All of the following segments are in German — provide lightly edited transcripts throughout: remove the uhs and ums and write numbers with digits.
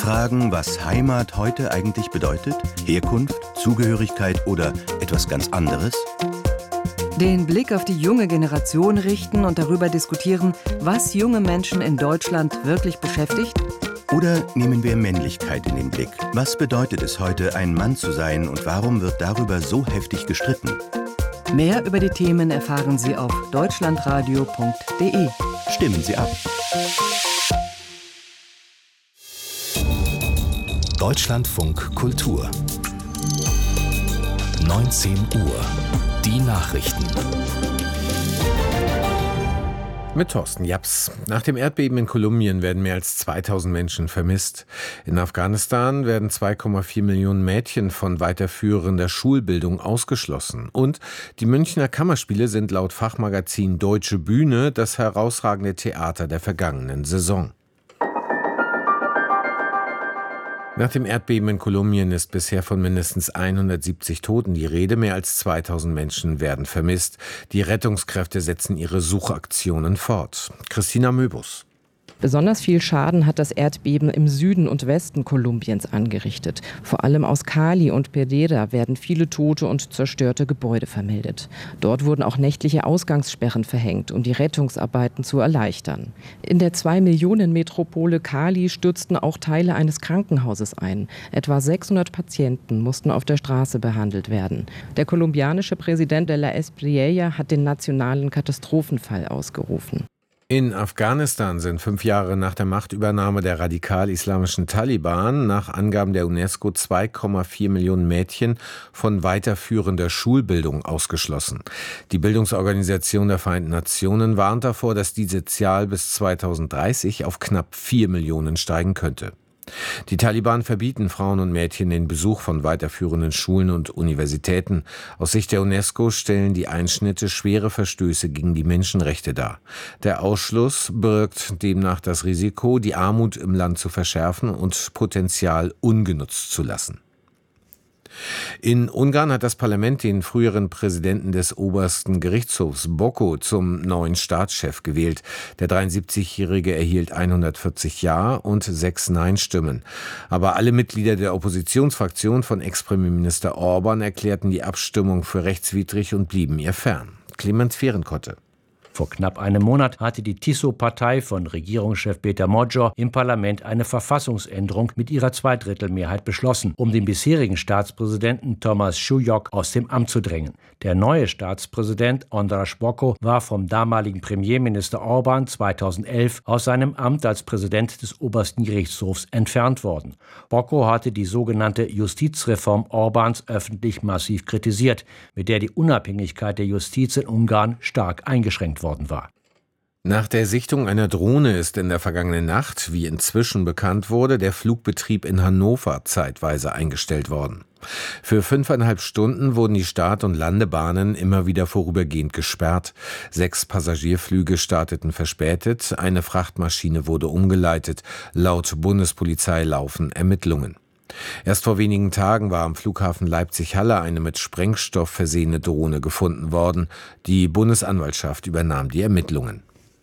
fragen, was Heimat heute eigentlich bedeutet? Herkunft, Zugehörigkeit oder etwas ganz anderes? Den Blick auf die junge Generation richten und darüber diskutieren, was junge Menschen in Deutschland wirklich beschäftigt? Oder nehmen wir Männlichkeit in den Blick? Was bedeutet es heute, ein Mann zu sein und warum wird darüber so heftig gestritten? Mehr über die Themen erfahren Sie auf deutschlandradio.de. Stimmen Sie ab. Deutschlandfunk Kultur 19 Uhr. Die Nachrichten. Mit Thorsten Japs. Nach dem Erdbeben in Kolumbien werden mehr als 2000 Menschen vermisst. In Afghanistan werden 2,4 Millionen Mädchen von weiterführender Schulbildung ausgeschlossen. Und die Münchner Kammerspiele sind laut Fachmagazin Deutsche Bühne das herausragende Theater der vergangenen Saison. Nach dem Erdbeben in Kolumbien ist bisher von mindestens 170 Toten die Rede. Mehr als 2000 Menschen werden vermisst. Die Rettungskräfte setzen ihre Suchaktionen fort. Christina Möbus. Besonders viel Schaden hat das Erdbeben im Süden und Westen Kolumbiens angerichtet. Vor allem aus Cali und Pereira werden viele tote und zerstörte Gebäude vermeldet. Dort wurden auch nächtliche Ausgangssperren verhängt, um die Rettungsarbeiten zu erleichtern. In der 2-Millionen-Metropole Cali stürzten auch Teile eines Krankenhauses ein. Etwa 600 Patienten mussten auf der Straße behandelt werden. Der kolumbianische Präsident de la Espriella hat den nationalen Katastrophenfall ausgerufen. In Afghanistan sind 5 Jahre nach der Machtübernahme der radikal-islamischen Taliban nach Angaben der UNESCO 2,4 Millionen Mädchen von weiterführender Schulbildung ausgeschlossen. Die Bildungsorganisation der Vereinten Nationen warnt davor, dass diese Zahl bis 2030 auf knapp 4 Millionen steigen könnte. Die Taliban verbieten Frauen und Mädchen den Besuch von weiterführenden Schulen und Universitäten. Aus Sicht der UNESCO stellen die Einschnitte schwere Verstöße gegen die Menschenrechte dar. Der Ausschluss birgt demnach das Risiko, die Armut im Land zu verschärfen und Potenzial ungenutzt zu lassen. In Ungarn hat das Parlament den früheren Präsidenten des obersten Gerichtshofs Boko zum neuen Staatschef gewählt. Der 73-Jährige erhielt 140 Ja- und 6 Nein-Stimmen. Aber alle Mitglieder der Oppositionsfraktion von Ex-Premierminister Orban erklärten die Abstimmung für rechtswidrig und blieben ihr fern. Clemens Fehrenkotte. Vor knapp einem Monat hatte die TISO-Partei von Regierungschef Péter Major im Parlament eine Verfassungsänderung mit ihrer Zweidrittelmehrheit beschlossen, um den bisherigen Staatspräsidenten Thomas Schulyok aus dem Amt zu drängen. Der neue Staatspräsident András Boko war vom damaligen Premierminister Orban 2011 aus seinem Amt als Präsident des obersten Gerichtshofs entfernt worden. Boko hatte die sogenannte Justizreform Orbans öffentlich massiv kritisiert, mit der die Unabhängigkeit der Justiz in Ungarn stark eingeschränkt worden war. Nach der Sichtung einer Drohne ist in der vergangenen Nacht, wie inzwischen bekannt wurde, der Flugbetrieb in Hannover zeitweise eingestellt worden. Für 5,5 Stunden wurden die Start- und Landebahnen immer wieder vorübergehend gesperrt. 6 Passagierflüge starteten verspätet, eine Frachtmaschine wurde umgeleitet. Laut Bundespolizei laufen Ermittlungen. Erst vor wenigen Tagen war am Flughafen Leipzig-Halle eine mit Sprengstoff versehene Drohne gefunden worden. Die Bundesanwaltschaft übernahm die Ermittlungen.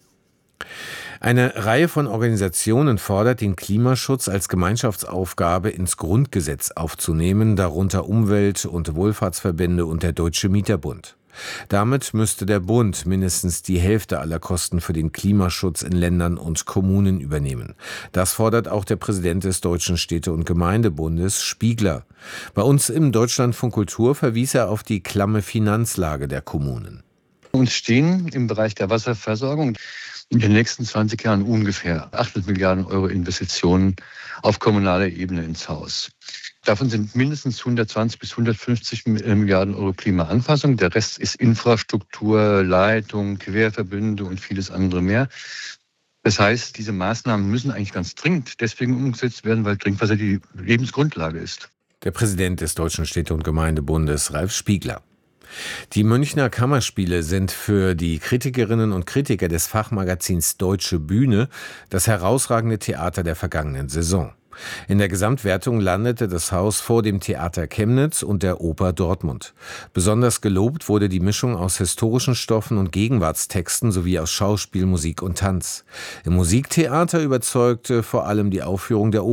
Eine Reihe von Organisationen fordert, den Klimaschutz als Gemeinschaftsaufgabe ins Grundgesetz aufzunehmen, darunter Umwelt- und Wohlfahrtsverbände und der Deutsche Mieterbund. Damit müsste der Bund mindestens die Hälfte aller Kosten für den Klimaschutz in Ländern und Kommunen übernehmen. Das fordert auch der Präsident des Deutschen Städte- und Gemeindebundes, Spiegler. Bei uns im Deutschlandfunk Kultur verwies er auf die klamme Finanzlage der Kommunen. Uns stehen im Bereich der Wasserversorgung in den nächsten 20 Jahren ungefähr 800 Milliarden Euro Investitionen auf kommunaler Ebene ins Haus. Davon sind mindestens 120 bis 150 Milliarden Euro Klimaanpassung. Der Rest ist Infrastruktur, Leitung, Querverbünde und vieles andere mehr. Das heißt, diese Maßnahmen müssen eigentlich ganz dringend deswegen umgesetzt werden, weil Trinkwasser die Lebensgrundlage ist. Der Präsident des Deutschen Städte- und Gemeindebundes, Ralf Spiegler. Die Münchner Kammerspiele sind für die Kritikerinnen und Kritiker des Fachmagazins Deutsche Bühne das herausragende Theater der vergangenen Saison. In der Gesamtwertung landete das Haus vor dem Theater Chemnitz und der Oper Dortmund. Besonders gelobt wurde die Mischung aus historischen Stoffen und Gegenwartstexten sowie aus Schauspiel, Musik und Tanz. Im Musiktheater überzeugte vor allem die Aufführung der